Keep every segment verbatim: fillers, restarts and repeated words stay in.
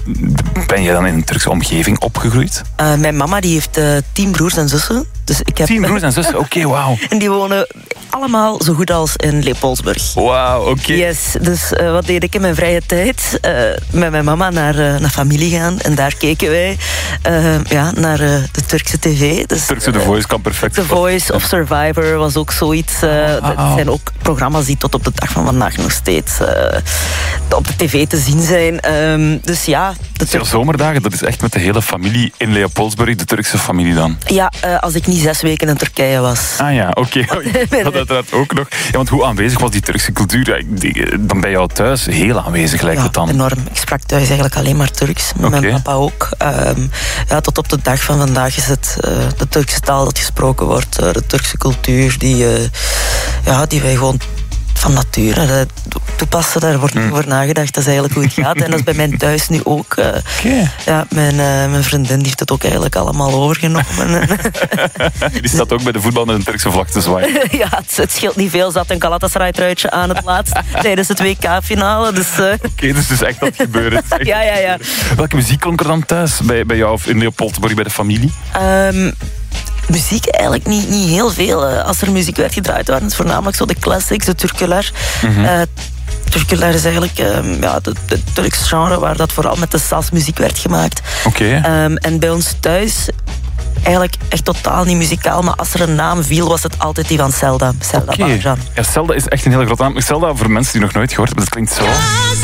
Ben je dan in een Turkse omgeving opgegroeid? Uh, mijn mama die heeft uh, tien broers en zussen. Dus ik heb, tien broers en zussen, oké, okay, wauw. En die wonen allemaal zo goed als in Leopoldsburg. Wauw, oké. Okay. Yes, dus uh, wat deed ik in mijn vrije tijd? Uh, met mijn mama naar, uh, naar familie gaan. En daar keken wij uh, ja, naar uh, de Turkse tv. Dus, Turkse The Voice kan perfect. The Voice of Survivor was ook zoiets. Uh, oh, oh. Dat zijn ook programma's die tot op de dag van vandaag nog steeds uh, op de tv te zien zijn. Um, dus ja... De Tur- zomerdagen, dat is echt met de hele familie in Leopoldsburg, de Turkse familie dan? Ja, uh, als ik niet zes weken in Turkije was. Ah ja, oké. Okay. Dat uiteraard ook nog. Ja, want hoe aanwezig was die Turkse cultuur? Dan bij jou thuis heel aanwezig, lijkt ja, het dan. Enorm. Ik sprak thuis eigenlijk alleen maar Turks. Met okay. Mijn papa ook. Um, ja, tot op de dag van vandaag is het uh, de Turkse taal dat gesproken wordt. Uh, de Turkse cultuur die, uh, ja, die wij gewoon van nature toepassen. Daar wordt niet mm. over nagedacht. Dat is eigenlijk hoe het gaat. En dat is bij mij thuis nu ook. Uh, okay. ja, mijn, uh, mijn vriendin die heeft het ook eigenlijk allemaal overgenomen. Die staat ook bij de voetbal met een Turkse vlag te zwaaien. Ja, het, het scheelt niet veel. Ze had een Galatasaray-truitje aan het laatst tijdens het W K-finale. Dus, uh... Oké, okay, dus het is echt dat gebeuren. Ja, ja, ja. Welke muziek klonk er dan thuis? Bij, bij jou of in Leopoldsburg bij de familie? Um, Muziek eigenlijk niet, niet heel veel. Als er muziek werd gedraaid, waren het voornamelijk zo de classics, de Turkular. Mm-hmm. Uh, Turkular is eigenlijk um, ja, de, de Turks genre waar dat vooral met de sazmuziek werd gemaakt. Oké. Okay. Um, en bij ons thuis eigenlijk echt totaal niet muzikaal, maar als er een naam viel, was het altijd die van Selda. Selda okay. Bajan. Ja, Selda is echt een hele grote naam. Selda, voor mensen die nog nooit gehoord hebben, dat klinkt zo.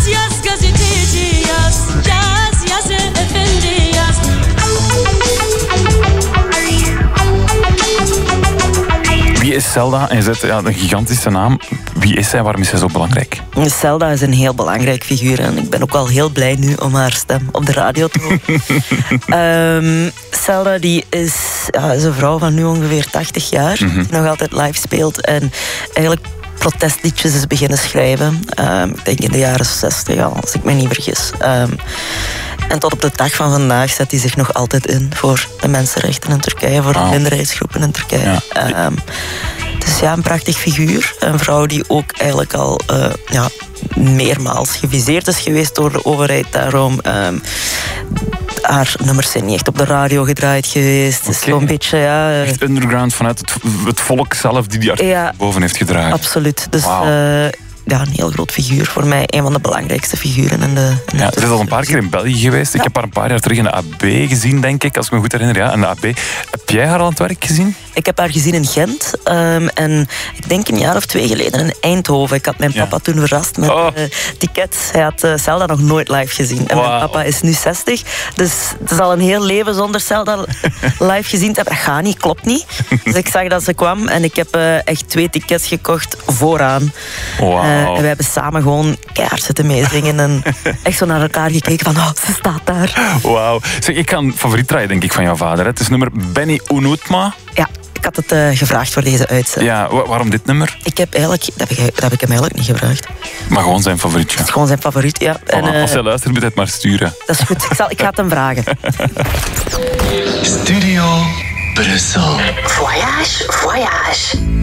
Wie is Selda? En je zegt, ja, een gigantische naam. Wie is zij? Waarom is zij zo belangrijk? Selda is een heel belangrijk figuur. En ik ben ook wel heel blij nu om haar stem op de radio te horen. um, Selda die is, ja, is een vrouw van nu ongeveer tachtig jaar. Mm-hmm. Die nog altijd live speelt. En eigenlijk protestliedjes is beginnen schrijven. Um, ik denk in de jaren zestig al, als ik me niet vergis. Um, En tot op de dag van vandaag zet hij zich nog altijd in voor de mensenrechten in Turkije, voor wow. de minderheidsgroepen in Turkije. Ja. Um, dus ja, een prachtig figuur. Een vrouw die ook eigenlijk al uh, ja, meermaals geviseerd is geweest door de overheid. Daarom um, haar nummers zijn niet echt op de radio gedraaid geweest. Okay. Het is zo'n beetje, ja... Echt underground vanuit het, het volk zelf die die artiest ja, boven heeft gedraaid. Absoluut. Dus... Wow. Uh, Ja, een heel groot figuur. Voor mij een van de belangrijkste figuren in de... In de ja, ze is al een paar keer in België geweest. Ja. Ik heb haar een paar jaar terug in de A B gezien, denk ik. Als ik me goed herinner, ja, in de A B. Heb jij haar al aan het werk gezien? Ik heb haar gezien in Gent. Um, en ik denk een jaar of twee geleden in Eindhoven. Ik had mijn papa ja. toen verrast met oh. uh, tickets. Hij had uh, Selda nog nooit live gezien. En wow. mijn papa is nu zestig. Dus het is al een heel leven zonder Selda live gezien te hebben. Dat gaat niet, klopt niet. Dus ik zag dat ze kwam en ik heb uh, echt twee tickets gekocht vooraan. Wow. Uh, en we hebben samen gewoon keihard zitten meezingen en echt zo naar elkaar gekeken van, oh, ze staat daar. Wauw. Zeg, ik ga een favoriet draaien, denk ik, van jouw vader. Het is nummer Beni Unutma. Ja, ik had het uh, gevraagd voor deze uitzending. Ja, wa- waarom dit nummer? Ik heb eigenlijk, dat heb ik, dat heb ik hem eigenlijk niet gevraagd. Maar gewoon zijn favorietje. Het is gewoon zijn favoriet, ja. En, uh, als hij luistert, moet hij het maar sturen. Dat is goed, ik, zal, ik ga het hem vragen. Studio Brussel. Voyage, voyage.